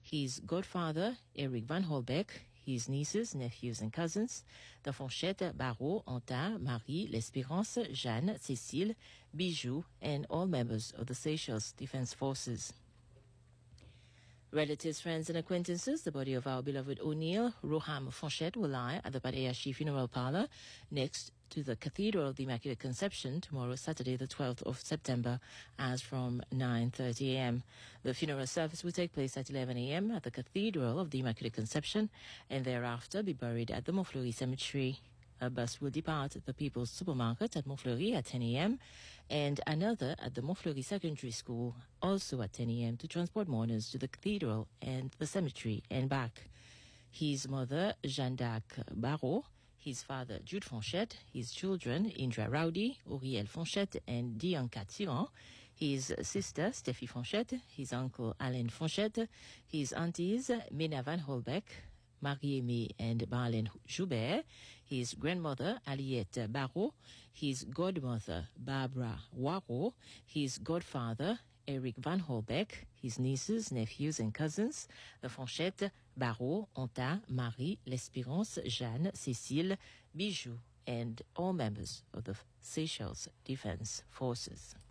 his godfather, Eric Van Holbeck, his nieces, nephews, and cousins, the Fonchette, Barrault, Antin, Marie, L'Espérance, Jeanne, Cécile, Bijou, and all members of the Seychelles Defense Forces. Relatives, friends, and acquaintances, the body of our beloved O'Neill, Roham Fonchette, will lie at the Badeyashi Funeral Parlor next to the Cathedral of the Immaculate Conception tomorrow, Saturday, the 12th of September, as from 9:30 a.m. The funeral service will take place at 11 a.m. at the Cathedral of the Immaculate Conception and thereafter be buried at the Montfleury Cemetery. A bus will depart at the People's Supermarket at Montfleury at 10 a.m. and another at the Montfleury Secondary School, also at 10 a.m. to transport mourners to the cathedral and the cemetery and back. His mother, Jeanne d'Arc Barrault, his father, Jude Fonchette, his children, Indra Rowdy, Auriel Fonchette, and Dianca Thiran, his sister, Steffi Fonchette, his uncle, Alain Fonchette, his aunties, Mena Van Holbeck, Marie-Aimée and Marlène Joubert, his grandmother, Aliette Barrault, his godmother, Barbara Warault, his godfather, Eric Van Holbeck, his nieces, nephews, and cousins, the Fonchette, Barrault, Antin, Marie, L'Espérance, Jeanne, Cécile, Bijou, and all members of the Seychelles Defense Forces.